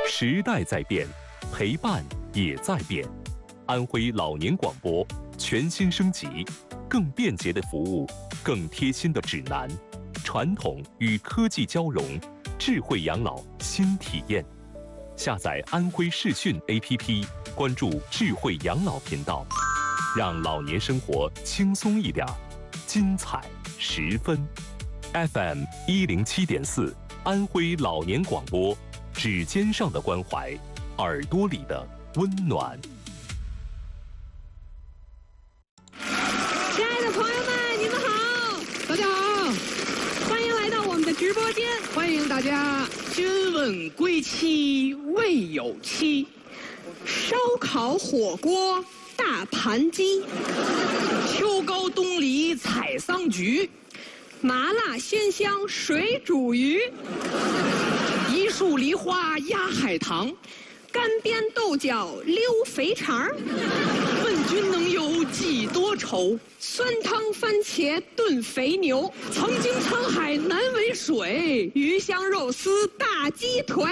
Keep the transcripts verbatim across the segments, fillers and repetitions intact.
时代在变，陪伴也在变。安徽老年广播全新升级，更便捷的服务，更贴心的指南，传统与科技交融，智慧养老新体验。下载安徽视讯 A P P， 关注智慧养老频道，让老年生活轻松一点，精彩十分。F M 一零七点四，安徽老年广播，指尖上的关怀，耳朵里的温暖。 亲爱的朋友们，你们好，大家好，欢迎来到我们的直播间， 欢迎大家。君问归期未有期， 烧烤火锅大盘鸡， 秋高冬离采桑菊， 麻辣鲜香水煮鱼， 一树梨花压海棠， 干煸豆角溜肥肠， 问君能有几多愁？ 酸汤番茄炖肥牛， 曾经沧海难为水， 鱼香肉丝大鸡腿。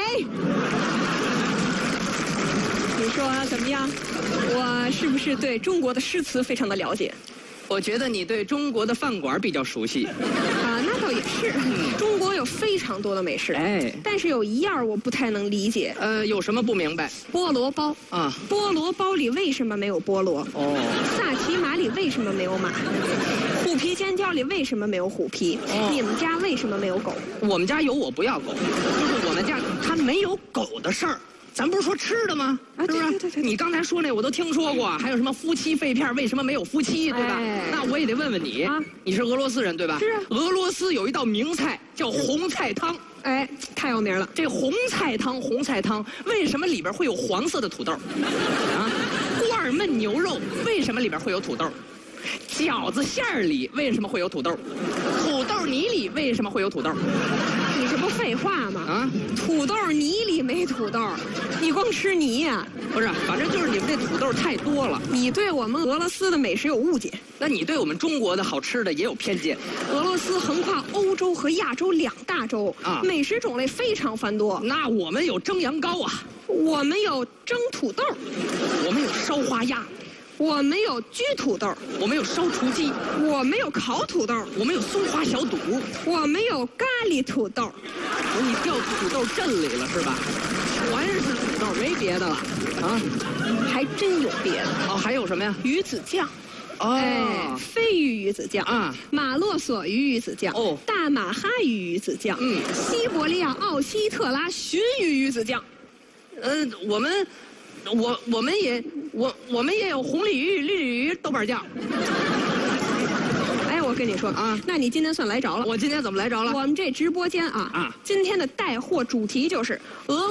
你说怎么样？我是不是对中国的诗词非常的了解？ 我觉得你对中国的饭馆比较熟悉。 啊，那倒也是。中国有非常多的美食， 哎， 但是有一样我不太能理解。 呃，有什么不明白？ 菠萝包啊， 菠萝包里为什么没有菠萝？ 哦， 萨琪玛里为什么没有马？虎皮尖椒里为什么没有虎皮？ 哦， 你们家为什么没有狗？ 我们家有，我不要狗，就是我们家它没有狗的事儿。咱不是说吃的吗？ 啊， 是不是？ 对对对对， 你刚才说那我都听说过，还有什么夫妻肺片为什么没有夫妻，对吧？ 哎， 那我也得问问你， 啊， 你是俄罗斯人对吧？ 是啊。 俄罗斯有一道名菜叫红菜汤， 哎，太有名了。 这红菜汤，红菜汤为什么里边会有黄色的土豆？啊，罐焖牛肉为什么里边会有土豆？饺子馅儿里为什么会有土豆？土豆泥里为什么会有土豆？ 你这不废话吗？ 啊， 土豆泥里没土豆，你光吃泥呀？ 不是，反正就是你们这土豆太多了。 你对我们俄罗斯的美食有误解， 那你对我们中国的好吃的也有偏见。 俄罗斯横跨欧洲和亚洲两大洲啊， 美食种类非常繁多。 那我们有蒸羊羔啊， 我们有蒸土豆， 我们有烧花鸭， 我们有焗土豆， 我们有烧雏鸡， 我们有烤土豆， 我们有松花小肚， 我们有咖喱土豆。 你掉土豆阵里了是吧？全是土豆，没别的了啊？ 还真有别的哦，还有什么呀？ 鱼子酱。 哦， 哎，飞鱼鱼子酱啊， 马洛索鱼鱼子酱， 哦， 大马哈鱼鱼子酱， 嗯， 西伯利亚奥希特拉鲟鱼鱼子酱。 呃，我们，我我们也我我们也有红鲤鱼、绿鲤鱼豆瓣酱。 哎，我跟你说啊，那你今天算来着了。 我今天怎么来着了？ 我们这直播间啊， 啊， 今天的带货主题就是俄。